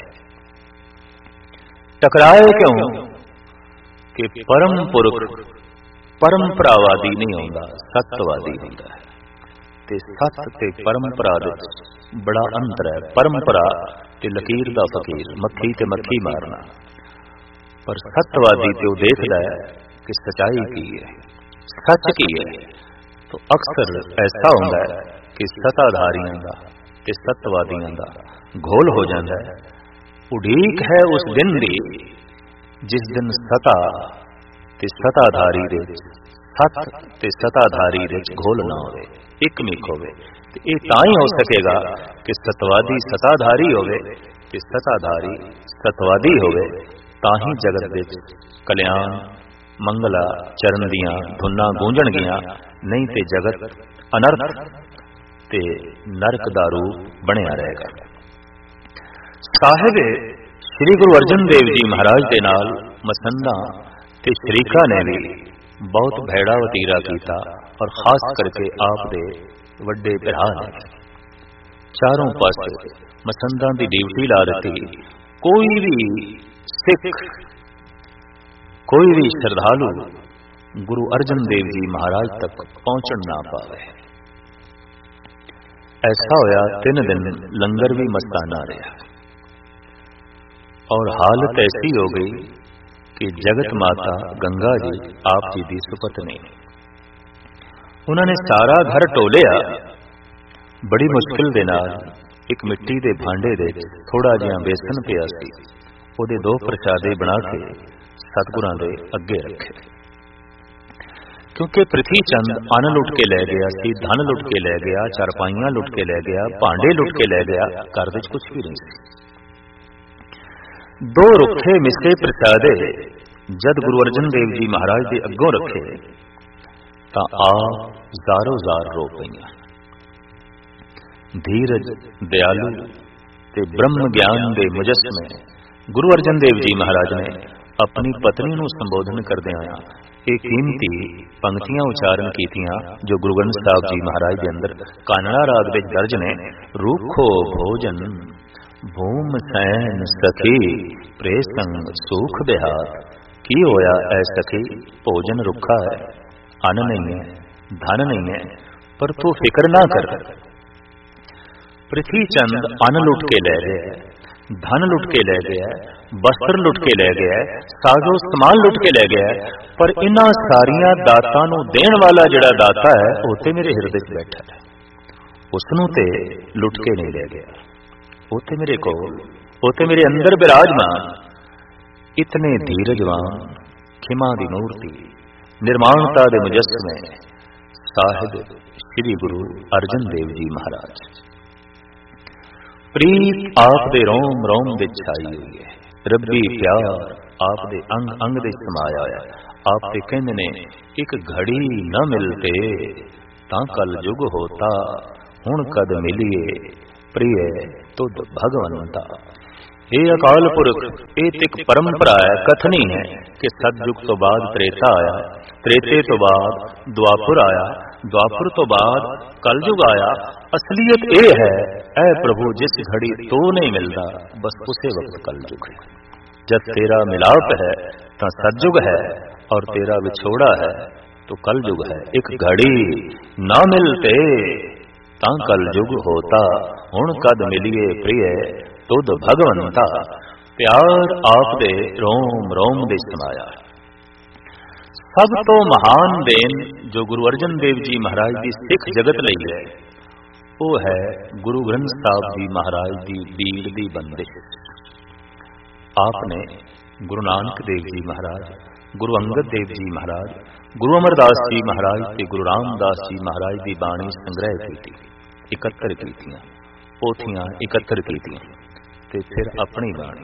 टकराए क्यों? कि परम पुरख परंपरावादी नहीं होंदा, सत्यवादी होंदा है। ते सत ते परंपरा दे बड़ा अंतर है। परंपरा ते लकीर दा फकीर, मक्खी ते मक्खी मारना। पर सत्यवादी ते वो देखदा है कि सच्चाई की है, सच की है। तो अक्सर ऐसा होता है कि सत्ताधारियों का ते सत्यवादियों का घोल हो जाता है। उड़ीक है उस दिन दी जिस दिन सता ते सत्ताधारी दे सत ते सत्ताधारी दे घोल ना होवे, एक मिक होवे। ते ये तां ही हो सकेगा कि सतवादी सत्ताधारी होवे ते सत्ताधारी सतवादी होवे। तां ही जगत दे कल्याण मंगला चरण दियां धुना गूंजणगियां, नहीं ते जगत अनर्थ ते नरक दा रूप बनिया रहेगा। साहिब श्री गुरु अर्जन देव जी महाराज दे नाल मसंदा ते शरीका ने भी बहुत भैड़ा वतीरा किया। और खास करके आप दे वड्डे भरा ने चारों पासे मसंदा दी ड्यूटी ला दी। कोई भी सिख, कोई भी श्रद्धालु गुरु अर्जन देव जी महाराज तक पहुंचन ना पावे। ऐसा होया तीन दिन लंगर भी मस्ताना रहा। और हालत ऐसी हो गई कि जगत माता गंगा जी आप जी दी सुपत्नी, उन्होंने सारा घर टोलिया। बड़ी मुश्किल दे नाल एक मिट्टी दे भांडे दे थोड़ा जिहा बेसन पिया सी, ओदे दो प्रसादे बना के सतगुरां दे अगे रखे। क्योंकि पृथ्वी चंद अन्न लुट के लै गया सी, धन लुट के लै गया, चारपाइयां लुट के लै गया, भांडे लुट के लै गया, घर विच कुछ भी नहीं सी। दो रुखे मिसे प्रसादे जद गुरु अर्जन देव जी महाराज दे अगों रखे तां आप ज़ारो ज़ार रो पईयां। धीरज दयालु ते ब्रह्म ज्ञान दे मुजस्समे गुरु अर्जन देव जी महाराज ने अपनी पत्नी नूं संबोधन करदे आया एक कीमती पंक्तियां उच्चारण कीतियां जो गुरु ग्रंथ साहिब जी महाराज के अंदर कानड़ा राग विच दर्ज ने। रूखो भोजन भूम सैन सखी प्रेसंग सुख बिहार। की होया ऐ सखी, भोजन रुखा है, अन्न नहीं है, धन नहीं है, पर तू फिक्र ना कर। पृथ्वी चंद अन्न लुट के ले गया, धन लुट के ले गया, वस्त्र लुट के ले गया, साजो समान लुट के ले गया, पर इन्हां सारियां दातां नूं देण वाला जिहड़ा दाता है वो ते मेरे हिरदे च बैठा है। उसनूं ते लुट के नहीं ले गया, वो ते मेरे कोल, वो ते मेरे अंदर विराजमान। इतने धीरजवान खिमा दी मूर्ति निर्माणता दे मुजस्समे साहिब श्री गुरु अर्जन देव जी महाराज। प्रीत आप दे रोम रोम दे छाई हुई है, रब्बी प्यार आप दे अंग अंग दे समाया होया। आप ते कहंदे ने एक घड़ी न मिलते तां कल जुग होता, हुण कद मिलिए प्रिय तुद भगवंता। हे अकाल पुरख, ये एक परंपरा है, कथनी है कि सतयुग तो बाद त्रेता आया, त्रेते तो बाद द्वापुर आया, द्वापुर तो बाद कलयुग आया। असलियत ये है ऐ प्रभु जिस घड़ी तो नहीं मिलता बस उसे वक्त कलयुग है। जब तेरा मिलाप है तो सतयुग है और तेरा विछोड़ा है तो कलयुग है। एक घड़ी ना मिलते तां कलयुग होता, हुण कद मिलिए प्रिय तुद भगवंता। प्यार आप दे रोम रोम दे समाया। सब तो महान देन जो गुरु अर्जन देव जी महाराज की सिख जगत लई है वो है गुरु ग्रंथ साहब जी महाराज की बीड़ दी बंदिश। आपने गुरु नानक देव जी महाराज, गुरु अंगद देव जी महाराज, गुरु अमरदास जी महाराज ते गुरु रामदास जी महाराज की बाणी संग्रह की, इकत्तर कीतियां, पोथियां इकत्तर कीतियां ते फिर अपनी बाणी।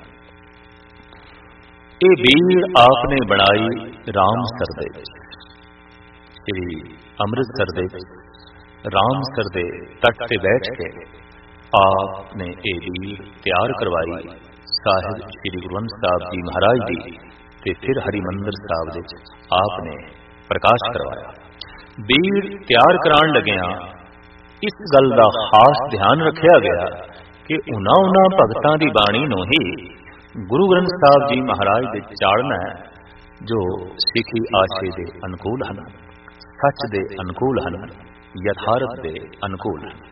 ये बीड़ आपने बनाई रामसर दे, श्री अमृतसर दे रामसर दे तट पे बैठ के आपने ये बीड़ तैयार करवाई साहिब श्री गुरु ग्रंथ साहब जी महाराज जी ते फिर हरिमंदिर साहब दे आपने प्रकाश करवाया। बीड़ तैयार करान लगिया इस गल का खास ध्यान रखा गया कि उन्हां उन्हां भगतां दी बाणी नूं ही गुरु ग्रंथ साहब जी महाराज दे चाड़ना है जो सिखी आशे दे अनुकूल हन, सच दे अनुकूल हन, यथार्थ दे अनुकूल हन।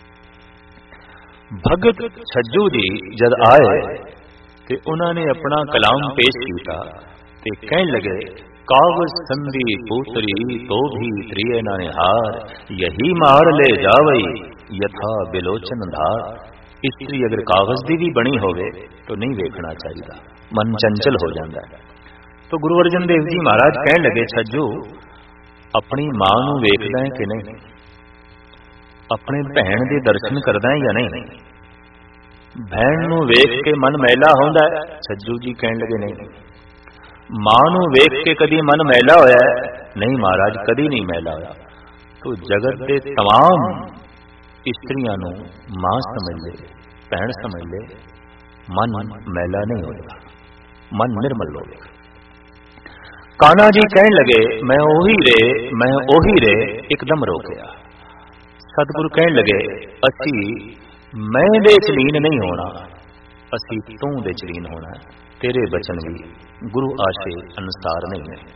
भगत छज्जू जी जद आए ते उन्होंने अपना कलाम पेश किया ते कहन लगे कागज संधि पूतरी तो भी त्रिय न निहार, यही मार ले जावई यथा बिलोचन धार। स्त्री अगर कागज की भी बनी होवे तो नहीं वेखना चाहिए, मन चंचल हो जाता है। तो गुरु अर्जन देव जी महाराज कहन लगे छज्जू अपनी मां नूं वेखदा है कि नहीं, अपने भैन के दर्शन करदा है या नहीं, भैन नूं वेख के मन मैला होंदा है? छज्जू जी कहन लगे नहीं। मां नूं वेख के कदी मन मैला होया है? नहीं महाराज कदी नहीं मैला होया। तो जगत के तमाम स्त्रियां नूं मां समझ ले, भैन समझ ले, मन मैला नहीं होगा, मन निर्मल होगा। कान्हा जी कहन लगे मैं ओही रे मैं ओही रे, एकदम रो गया। सतगुरु कहन लगे असी मैं दे च लीन नहीं होना, असी तू दे च लीन होना, तेरे बचन भी गुरु आशे अनुसार नहीं है।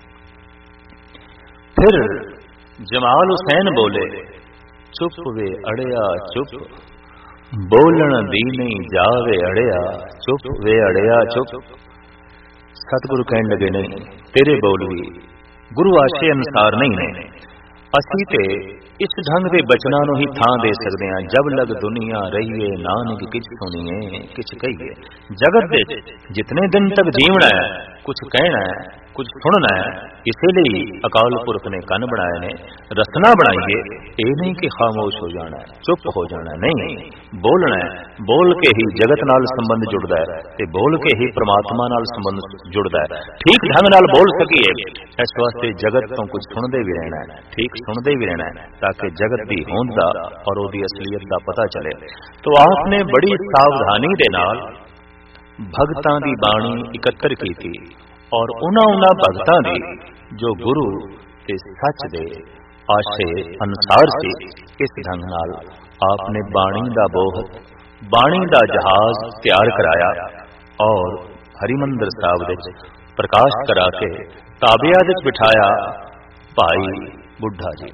फिर जमाल हुसैन बोले चुप वे अड़िया चुप, बोलन दी नहीं जावे अड़िया चुप वे अड़िया चुप। सतगुरु कहन लगे नहीं तेरे बोल भी गुरु आशे अनुसार नहीं ने, असी ते इस ढंग के बचना ही थां दे सकते हैं। जब लग दुनिया रहीए नानक किछ सुनिए किछ कहिए। जगत दे जितने दिन तक जीवना है कुछ कहना है कुछ सुनना है, इसलिए अकाल पुरख ने कन बनाए ने, रसना बनाइए। ये नहीं कि खामोश हो जाना है, चुप हो जाना नहीं, बोलना है। बोल के ही जगत नाल संबंध जुड़ता है ते बोल के ही परमात्मा नाल संबंध जुड़ता है। ठीक ढंग नाल बोल सकीए इस वास्ते जगत तो कुछ सुनते भी रहना है, ठीक सुनते भी रहना है ताकि जगत की होंद दा और ओदी असलियत का पता चले। तो आपने बड़ी सावधानी दे नाल भगतां दी बाणी इकत्तर की थी और उन्हां उन्हां भगतां दी जो गुरु के सच दे आशे अनुसार से इस ढंग नाल आपने बाणी दा बोहत बाणी दा जहाज तैयार कराया और हरिमंदिर साहब दे प्रकाश करा के ताबिया दे बिठाया भाई बुढ़ा जी।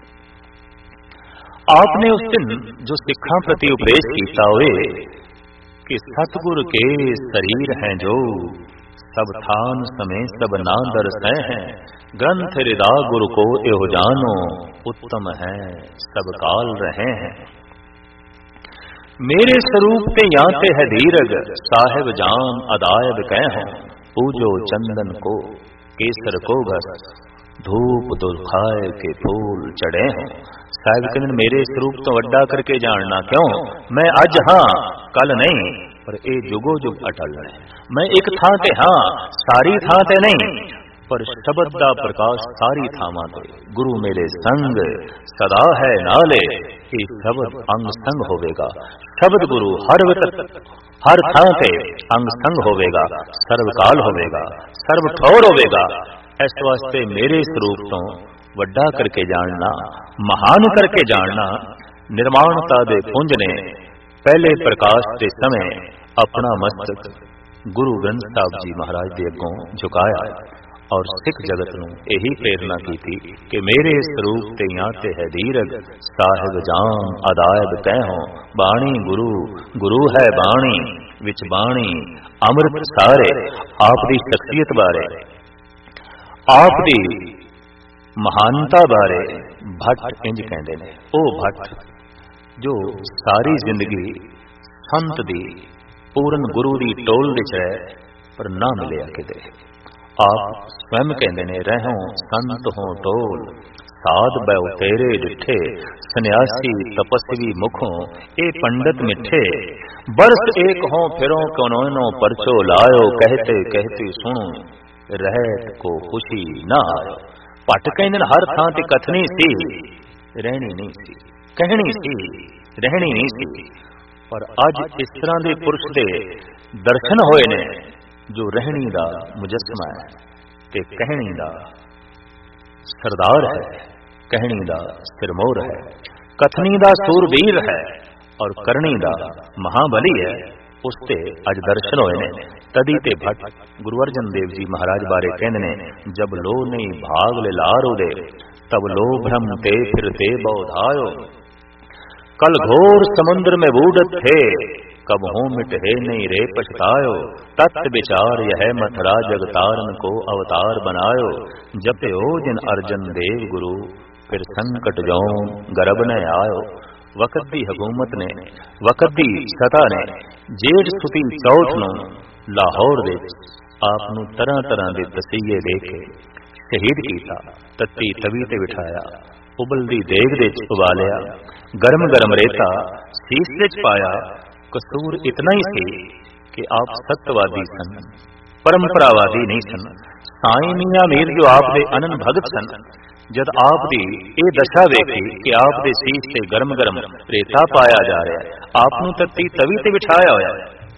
आपने उस दिन जो सिखां प्रति उपदेश किया हुए कि सतगुर के शरीर हैं जो सब थान समय सब ना दरसै हैं, ग्रंथ हृदा गुरु को एहो जानो उत्तम है सब काल रहे हैं। मेरे स्वरूप ते याते है धीरग साहिब जान अदायब कह हो, पूजो चंदन को केसर को घस धूप दुखाए के फूल चढ़े हों। साहिब कहते मेरे स्वरूप तो वड्डा करके जानना क्यों, मैं अज हाँ कल नहीं, पर ये जुगो जुग अटल है। मैं एक थां ते हाँ, सारी थां ते नहीं, पर शब्द दा प्रकाश सारी थावां ते। गुरु मेरे संग सदा है नाले, ये शब्द अंग संग होवेगा। शब्द गुरु हर वित हर थां ते अंग संग होवेगा, सर्वकाल होवेगा, सर्व ठौर होवेगा। इस वास्ते मेरे स्वरूप तो वड्डा करके जानना, महान करके जानना, निर्माणता दे पुंज ने पहले प्रकाश के समय अपना मस्तक गुरु ग्रंथ साहब जी महाराज के अगों झुकाया और सिख जगत नूं यही प्रेरणा की थी कि मेरे स्वरूप ते या ते है दीरग, साहिब जाम अदायब कहूं, बाणी गुरु गुरु है बाणी, विच बाणी अमृत सारे। आप दी शख्सियत बारे, आप दी महानता बारे भट्ट इंज कहंदे ने, ओ भट्ट जो सारी जिंदगी संत दी पूर्ण गुरु दी टोल विच है पर ना मिलिया किते। आप स्वयं कहते ने, रहो संत हो टोल, साध बैउ तेरे डिठे, सन्यासी तपस्वी मुखों ए पंडित मिठे, बरस एक हो फिरो कौनो परचो लायो, कहते कहते सुनो रहत को खुशी ना आयो। भट्ट कहते हर थां ते कथनी सी, रहनी नहीं सी, कहनी सी, रहनी नहीं सी। पर अज इस तरह के पुरुष के दर्शन होए ने जो रहनी दा मुजस्समा है ते कहनी दा सरदार है, कहनी दा सिरमौर है, कथनी दा सूरवीर है और करनी दा महाबली है। उसते अज दर्शन होए ने। तदी ते भट्ट गुरु अर्जन देव जी महाराज बारे कहंदे ने, जब लो नहीं भाग ले लारो दे, तब लो भ्रम ते फिरते बौधायो। कल घोर समुद्र में बूढ़त थे, कब हो मिट है नहीं रे पछतायो। तत् विचार यह मथुरा जगतारन को अवतार बनायो। जपे हो जिन अर्जन देव गुरु, फिर संकट जो गर्भ न आयो। वक़्त दी हुकूमत ने, वक़्त दी सता ने जेठ सुती चौथ नूं लाहौर दे आप नूं तरह तरह दे तसीये दे के शहीद कीता। तत्ती तवी ते बिठाया, उबलदी देग दे उबालिया, गरम गरम रेता शीश विच पाया। कसूर इतना ही सी कि आप सत्यवादी सन, परंपरावादी नहीं सन। साईं मियां मीर जो आप दे अनन भगत सन, जद आप दी ये दशा वेखी कि आप दे शीश से गरम गरम रेता पाया जा रहा है, आप नूं तत्ती तवी ते बिठाया होया,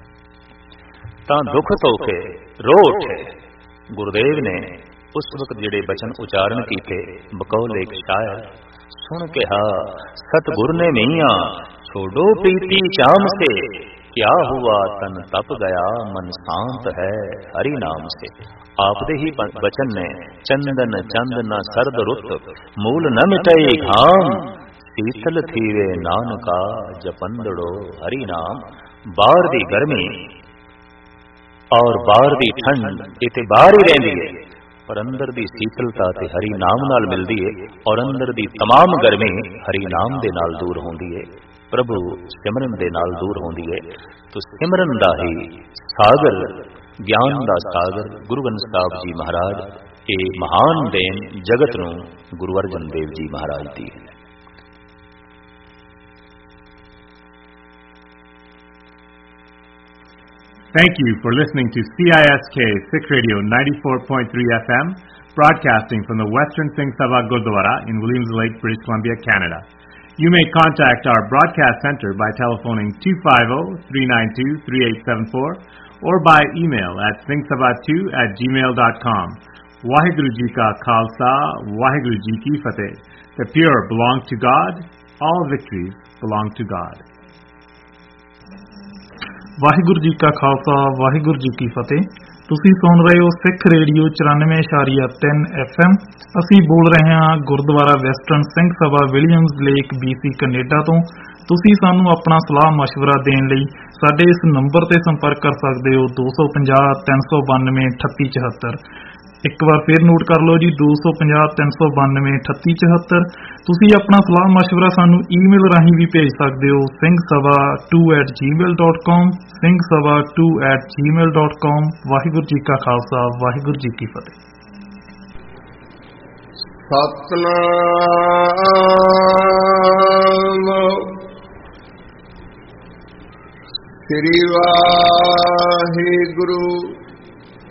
तां दुख धोके रो उठे। गुरुदेव ने उस वक्त जिहड़े बचन उचारण कीते, बकौल एक शायर सुन के हा, सतगुर ने मियां छोड़ो प्रीति चाम से, क्या हुआ तन तप गया मन शांत है हरि नाम से। आप दे ही बचन ने, चंदन चंद न सर्द रुत, मूल न मिटई घाम, शीतल थीवे नानका जपंदड़ो हरि नाम। बाहर दी गर्मी और बाहर दी ठंड इते बाहर ही रहिंदी है, पर अंदर दी शीतलता ते हरि नाम नाल मिलदी है, और अंदर दी तमाम गर्मी हरि नाम दे नाल दूर होंदी है, प्रभु सिमरन दे नाल दूर होंदी है। तो सिमरन दा ही सागर, ज्ञान दा सागर गुरु ग्रंथ साहब जी महाराज ए महान देन जगत नूं गुरु अर्जन देव जी महाराज दी है। Thank you for listening to C I S K Sikh Radio ninety-four point three F M, broadcasting from the Western Singh Sabha Gurdwara in Williams Lake, British Columbia, Canada. You may contact our broadcast center by telephoning two five zero, three nine two, three eight seven four or by email at singh sabha two at gmail dot com. Waheguru Ji Ka Khalsa, Waheguru Ji Ki Fateh. The pure belong to God, all victories belong to God. Waheguru ji ਕਾ ਖਾਲਸਾ, ਵਾਹਿਗੁਰੂ ਜੀ ਕੀ ਫਤਿਹ। ਤੁਸੀਂ ਸੁਣ ਰਹੇ ਹੋ ਸਿੱਖ radio ਚੁਰਾਨਵੇਂ ਇਸ਼ਾਰੀਆ ਤਿੰਨ F M. ਅਸੀਂ ਬੋਲ ਰਹੇ ਹਾਂ Gurdwara western Singh Sabha Williams lake BC Canada ਤੋਂ। ਤੁਸੀਂ ਸਾਨੂੰ ਆਪਣਾ ਸਲਾਹ ਮਸ਼ਵਰਾ ਦੇਣ ਲਈ ਸਾਡੇ ਇਸ ਨੰਬਰ ਤੇ ਸੰਪਰਕ ਕਰ ਸਕਦੇ ਹੋ ਦੋ ਸੌ ਪੰਜਾਹ ਤਿੰਨ ਸੌ ਬਾਨਵੇਂ ਅਠੱਤੀ ਚੁਹੱਤਰ। ਇੱਕ ਵਾਰ ਫੇਰ ਨੋਟ ਕਰ ਲਓ ਜੀ, ਦੋ ਸੌ ਪੰਜਾਹ ਤਿੰਨ ਸੌ ਬਾਨਵੇਂ ਅਠੱਤੀ ਚੁਹੱਤਰ। ਤੁਸੀਂ ਆਪਣਾ ਸਲਾਹ ਮਸ਼ਵਰਾ ਸਾਨੂੰ ਈਮੇਲ ਰਾਹੀਂ ਵੀ ਭੇਜ ਸਕਦੇ ਹੋ, Singh Sabha to at Gmail dot com, Singh Sabha to at Gmail dot com. Waheguru ji ਕਾ ਖਾਲਸਾ, ਵਾਹਿਗੁਰੂ ਜੀ ਕੀ ਫਤਿਹ। ਸਤਨਾਮ ਸ੍ਰੀ ਵਾਹਿਗੁਰੂ